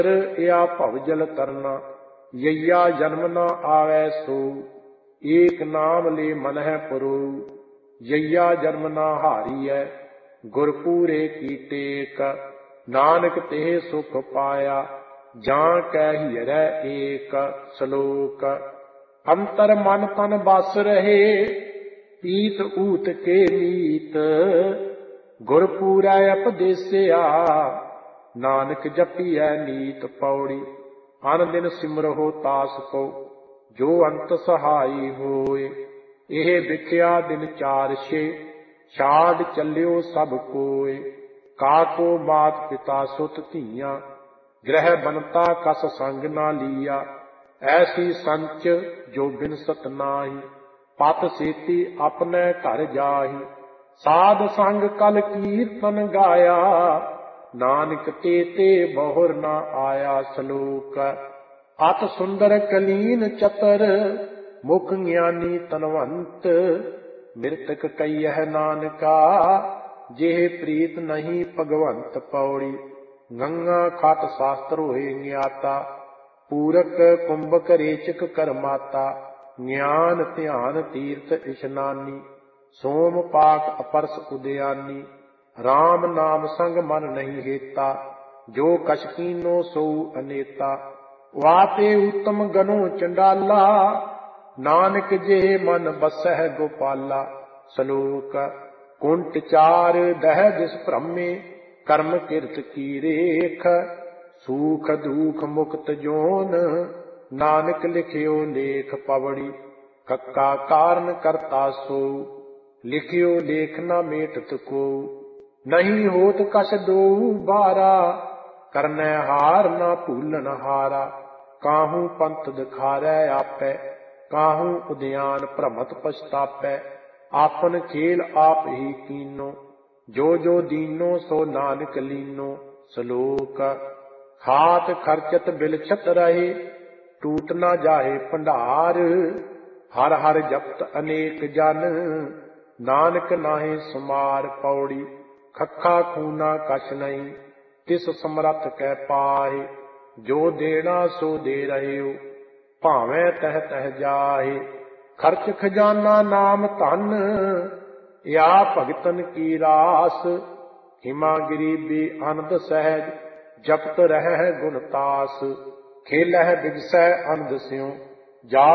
या भवजल तरना, यैया जन्म न आवै सो, एक नाम ले मन है पुरो, यैया जन्म न हारिय, गुरपूरे की टेक, नानक तेह सुख पाया, जान कै हियरै एक। श्लोक। अंतर मन तन बस रहे, पीत ऊत के मीत, गुरपूरै उपदेसिया, नानक जपियै नीत। पौड़ी। अन दिन सिमरहो तास को, जो अंत सहाई होए, एह विख्या दिन चार छे, छाड़ चलियो सब कोय। काको मात पिता सुत धीया, ग्रह बनता कस संग ना लिया, ऐसी संच जो बिनसत नाही, पत सेती अपने घर जाही। साध संग कल कीर्तन गाया, नानक ते ते बहुर न आया। श्लोक। अत सुंदर कलीन चतर, मुख ज्ञानी तनवंत, मृतक कहियह नानका, जेह प्रीत नहीं भगवंत। पौड़ी। गंगा खाट शास्त्र होए ज्ञाता, पूरक कुंभक रेचक करमाता, ज्ञान ध्यान तीर्थ इशनानी, सोम पाक अपरस उदयानी, राम नाम संग मन नहीं हेता, जो कछ कीनो सो अनेता। वाते उत्तम गनो चंडाला, नानक जेह मन बसह गोपाला। श्लोक। कुंट चार दह दिस भ्रमे, कर्म किरत की रेख, सूख दुख मुक्त जोन, नानक लिखियो लेख। पवड़ी। कक्का कारण करता सो, लिखियो लेख न मेटत को, नहीं होत कछ दो बारा, करनै हार न भूलन हारा। काहू पंथ दिखारै आपै, काहू उद्यान भ्रमत पछतापै, आपन खेल आप ही कीनो, जो जो दीनो सो नानक लीनो। श्लोक। खात खर्चत बिलछत रहे, टूट न जाहे भंडार, हर हर जपत अनेक जन, नानक नाहि सुमार। पौड़ी। खखा खूना कछ नहीं, तिस समरथ कै पाहे, जो देना सो दे रहियो, भावें तह तह जाहे। खर्च खजाना नाम धन, या भगतन की रास, हिमा गरीबी आनंद सहज, जपत रहै गुण तास, खेलह बिगसै आनंद स्यों, जा